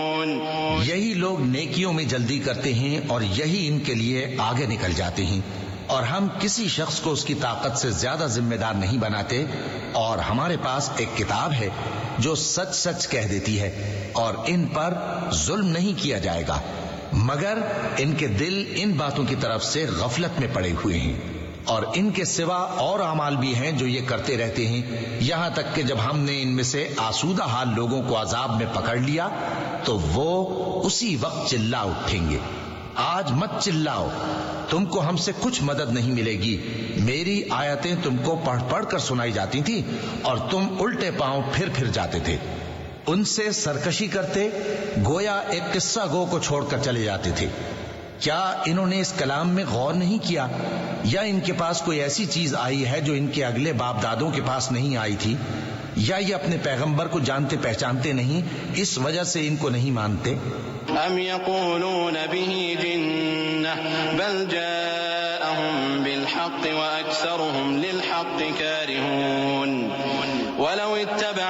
یہی لوگ نیکیوں میں جلدی کرتے ہیں اور یہی ان کے لیے آگے نکل جاتے ہیں، اور ہم کسی شخص کو اس کی طاقت سے زیادہ ذمہ دار نہیں بناتے، اور ہمارے پاس ایک کتاب ہے جو سچ سچ کہہ دیتی ہے، اور ان پر ظلم نہیں کیا جائے گا، مگر ان کے دل ان باتوں کی طرف سے غفلت میں پڑے ہوئے ہیں، اور ان کے سوا اور اعمال بھی ہیں جو یہ کرتے رہتے ہیں، یہاں تک کہ جب ہم نے ان میں سے آسودہ حال لوگوں کو عذاب میں پکڑ لیا تو وہ اسی وقت چلا اٹھیں گے۔ آج مت چلاؤ، تم کو ہم سے کچھ مدد نہیں ملے گی، میری آیتیں تم کو پڑھ پڑھ کر سنائی جاتی تھی اور تم الٹے پاؤں پھر جاتے تھے، ان سے سرکشی کرتے، گویا ایک قصہ گو کو چھوڑ کر چلے جاتے تھے۔ کیا انہوں نے اس کلام میں غور نہیں کیا، یا ان کے پاس کوئی ایسی چیز آئی ہے جو ان کے اگلے باپ دادوں کے پاس نہیں آئی تھی، یا یہ اپنے پیغمبر کو جانتے پہچانتے نہیں اس وجہ سے ان کو نہیں مانتے؟ ام یقولون به جنہ بل جاءهم بالحق واکثرهم للحق کارہون ولو اتبع